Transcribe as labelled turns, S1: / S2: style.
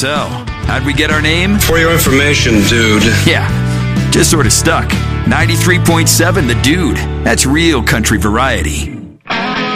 S1: So, how'd we get our name?
S2: For your information, dude.
S1: Yeah, just sort of stuck. 93.7 The Dude. That's real country variety.